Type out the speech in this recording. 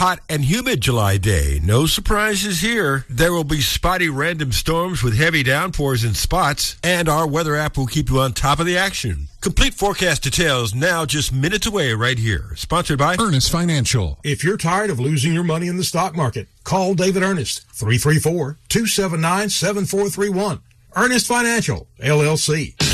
hot and humid July day. No surprises here. There will be spotty random storms with heavy downpours in spots, and our weather app will keep you on top of the action. Complete forecast details now just minutes away right here. Sponsored by Ernest Financial. If you're tired of losing your money in the stock market, call David Ernest, 334-279-7431. Ernest Financial, LLC.